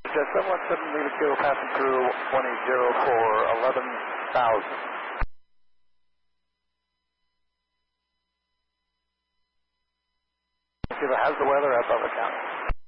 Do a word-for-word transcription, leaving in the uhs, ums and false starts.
Jet seven one seven, Lima Kilo, passing through one eight zero for eleven thousand. Kilo has the weather at Butler County.